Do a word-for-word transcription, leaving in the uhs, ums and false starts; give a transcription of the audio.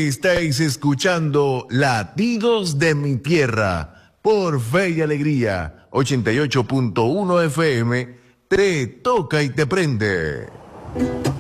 Estáis escuchando Latidos de mi Tierra por Fe y Alegría, ochenta y ocho punto uno F M, te toca y te prende.